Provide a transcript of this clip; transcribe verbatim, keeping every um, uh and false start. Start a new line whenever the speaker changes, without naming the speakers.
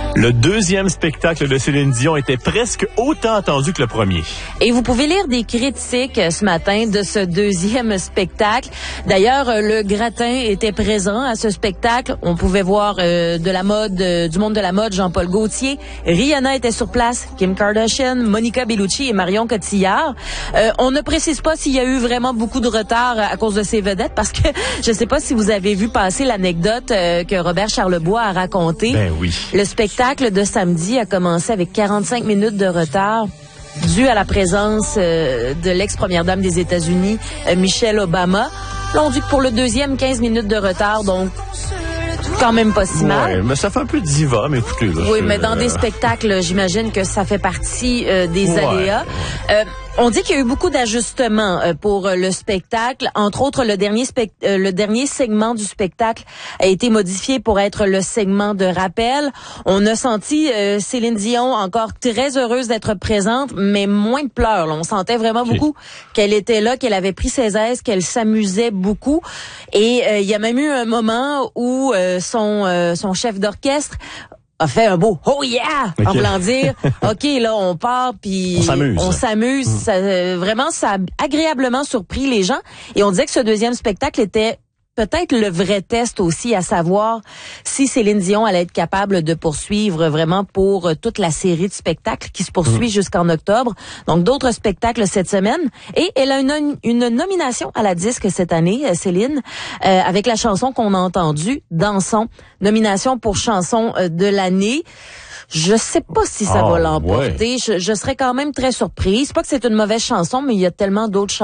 Le deuxième spectacle de Céline Dion était presque autant attendu que le premier.
Et vous pouvez lire des critiques ce matin de ce deuxième spectacle. D'ailleurs, le gratin était présent à ce spectacle. On pouvait voir euh, de la mode, euh, du monde de la mode, Jean-Paul Gaultier. Rihanna était sur place, Kim Kardashian, Monica Bellucci et Marion Cotillard. Euh, on ne précise pas s'il y a eu vraiment beaucoup de retard à cause de ces vedettes, parce que je ne sais pas si vous avez vu passer l'anecdote euh, que Robert Charlebois a racontée.
Ben oui.
Le spectacle de samedi a commencé avec quarante-cinq minutes de retard dû à la présence euh, de l'ex-première dame des États-Unis, euh, Michelle Obama. Là, on dit que pour le deuxième, quinze minutes de retard, donc quand même pas si mal.
Ouais, mais ça fait un peu diva, mais écoutez. Là,
oui,
je,
mais dans
euh...
des spectacles, j'imagine que ça fait partie euh, des
ouais,
aléas.
Ouais.
Euh, on dit qu'il y a eu beaucoup d'ajustements euh, pour euh, le spectacle. Entre autres, le dernier spect- euh, le dernier segment du spectacle a été modifié pour être le segment de rappel. On a senti euh, Céline Dion encore très heureuse d'être présente, mais moins de pleurs. Là. On sentait vraiment okay. beaucoup qu'elle était là, qu'elle avait pris ses aises, qu'elle s'amusait beaucoup. Et euh, il y a même eu un moment où euh, son euh, son chef d'orchestre a fait un beau « Oh yeah » okay. en voulant dire « OK, là, on part, puis
on s'amuse. »
On s'amuse. Mmh. Ça, euh, vraiment, ça a agréablement surpris les gens. Et on disait que ce deuxième spectacle était peut-être le vrai test aussi, à savoir si Céline Dion allait être capable de poursuivre vraiment pour euh, toute la série de spectacles qui se poursuit mmh. jusqu'en octobre. Donc, d'autres spectacles cette semaine. Et elle a une, une nomination à la disque cette année, Céline, euh, avec la chanson qu'on a entendue, Dansons. Nomination pour chanson euh, de l'année. Je sais pas si ça
oh,
va l'emporter.
Ouais.
Je, je serais quand même très surprise. Pas que c'est une mauvaise chanson, mais il y a tellement d'autres chansons